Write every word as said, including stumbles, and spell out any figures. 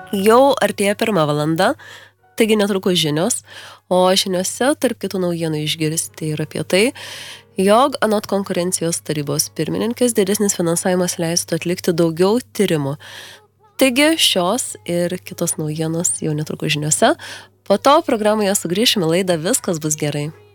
Jau artėja pirma valanda, taigi netrukus žinios, o žiniose tarp kitų naujienų išgirsti ir apie tai, jog anot konkurencijos tarybos pirmininkės didesnis finansavimas leistų atlikti daugiau tyrimų. Taigi šios ir kitos naujienos jau netrukus žiniose, po to programoje sugrįšime laidą Viskas bus gerai.